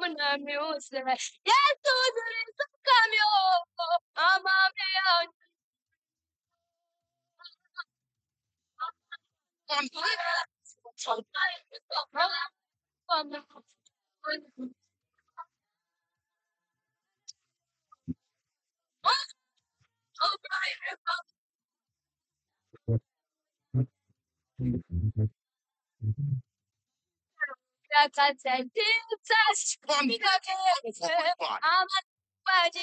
na music. Yes, tudo isso caminhou. Amame I'm